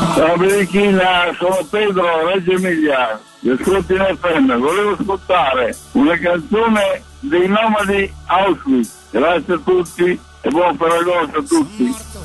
Ciao Berichina, sono Pedro Reggio Emiliano, vi ascolti in FM, volevo ascoltare una canzone dei Nomadi Auschwitz. Grazie a tutti e buon Ferragosto a tutti.